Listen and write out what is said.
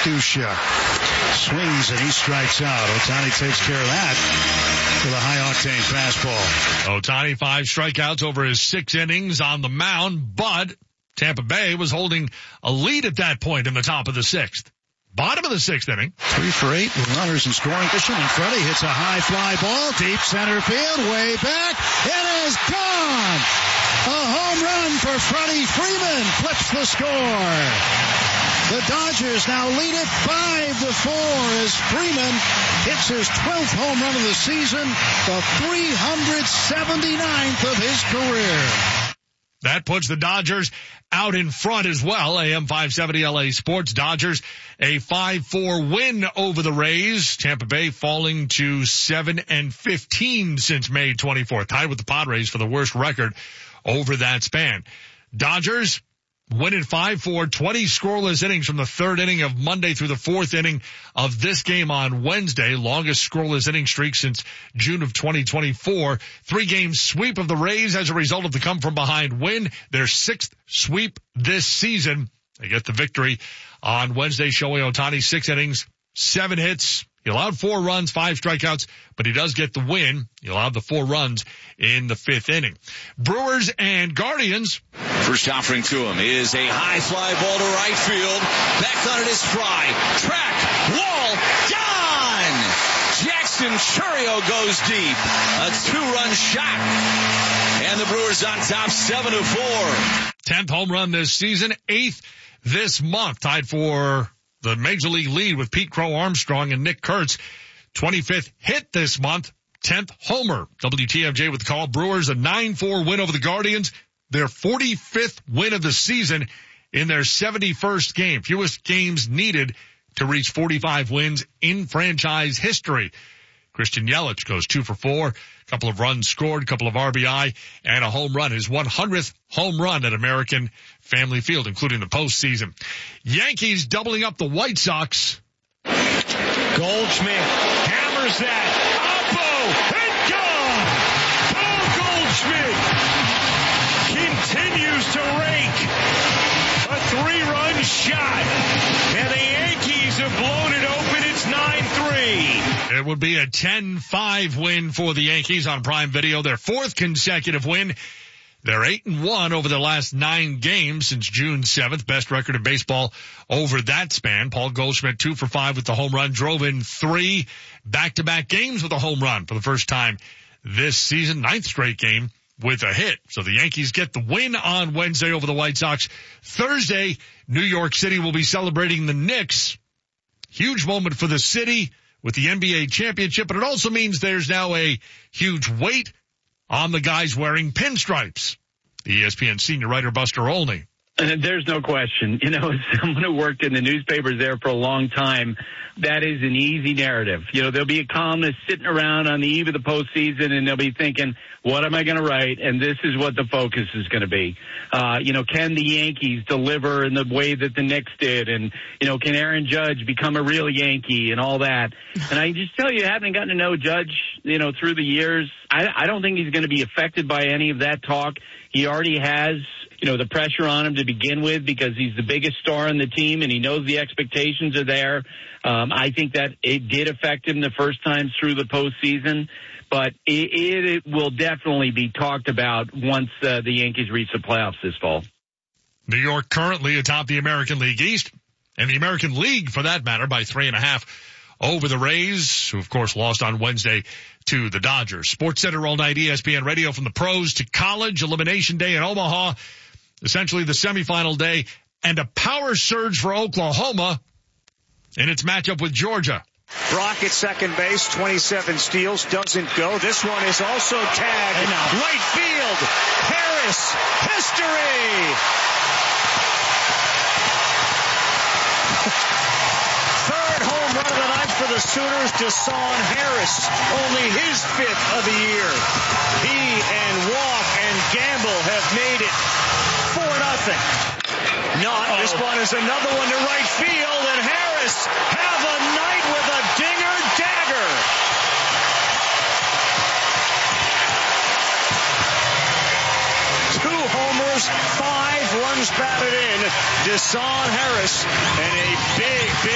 Acuna swings and he strikes out. Ohtani takes care of that with a high-octane fastball. Ohtani 5 strikeouts over his 6 innings on the mound, but Tampa Bay was holding a lead at that point in the top of the 6th. Bottom of the 6th inning. 3 for 8 with runners in scoring position. In front, he hits a high fly ball, deep center field, way back. It is gone! A home run for Freddie Freeman flips the score. The Dodgers now lead it 5-4 as Freeman hits his 12th home run of the season, the 379th of his career. That puts the Dodgers out in front as well. AM 570 LA Sports. Dodgers a 5-4 win over the Rays. Tampa Bay falling to 7-15 since May 24th. Tied with the Padres for the worst record over that span. Dodgers winning 5-4, 20 scoreless innings from the 3rd inning of Monday through the 4th inning of this game on Wednesday. Longest scoreless inning streak since June of 2024. 3-game sweep of the Rays as a result of the come-from-behind win. Their 6th sweep this season. They get the victory on Wednesday. Shohei Ohtani, 6 innings, 7 hits. He allowed 4 runs, 5 strikeouts, but he does get the win. He allowed the 4 runs in the 5th inning. Brewers and Guardians. First offering to him is a high fly ball to right field. Back on it is Fry. Track, wall, gone! Jackson Chourio goes deep. A 2-run shot. And the Brewers on top 7-4. 10th home run this season, 8th this month. Tied for the Major League lead with Pete Crow Armstrong and Nick Kurtz. 25th hit this month, 10th homer. WTMJ with the call. Brewers a 9-4 win over the Guardians. Their 45th win of the season in their 71st game. Fewest games needed to reach 45 wins in franchise history. Christian Yelich goes 2 for 4. Couple of runs scored, couple of RBI, and a home run. His 100th home run at American Family Field, including the postseason. Yankees doubling up the White Sox. Goldschmidt hammers that. Oppo and gone. Paul Goldschmidt continues to rake. A 3-run shot. And the Yankees have blown it open. It's 9-3. It would be a 10-5 win for the Yankees on Prime Video. Their 4th consecutive win. They're 8-1 over the last 9 games since June 7th. Best record in baseball over that span. Paul Goldschmidt 2 for 5 with the home run. Drove in 3 back-to-back games with a home run for the first time this season. 9th straight game with a hit. So the Yankees get the win on Wednesday over the White Sox. Thursday, New York City will be celebrating the Knicks. Huge moment for the city with the NBA championship, but it also means there's now a huge weight on the guys wearing pinstripes. The ESPN senior writer Buster Olney. There's no question. You know, as someone who worked in the newspapers there for a long time, that is an easy narrative. You know, there'll be a columnist sitting around on the eve of the postseason, and they'll be thinking, what am I going to write? And this is what the focus is going to be. You know, can the Yankees deliver in the way that the Knicks did? And, you know, can Aaron Judge become a real Yankee and all that? And I just tell you, having gotten to know Judge, you know, through the years, I don't think he's going to be affected by any of that talk. He already has, you know, the pressure on him to begin with because he's the biggest star on the team and he knows the expectations are there. I think that it did affect him the first time through the postseason, but it will definitely be talked about once the Yankees reach the playoffs this fall. New York currently atop the American League East and the American League for that matter by 3.5 over the Rays, who of course lost on Wednesday to the Dodgers. Sports Center all night, ESPN Radio, from the pros to college, elimination day in Omaha, essentially the semifinal day, and a power surge for Oklahoma in its matchup with Georgia. Brock at second base, 27 steals, doesn't go. This one is also tagged. Right field, Harris, history! Third home run of the night for the Sooners, Deshaun Harris, only his 5th of the year. He and Walk and Gamble have made it 4-0. This one is another one to right field, and Harris have a night with a dinger-dagger. Two homers, 5 runs batted in. Deshaun Harris, and a big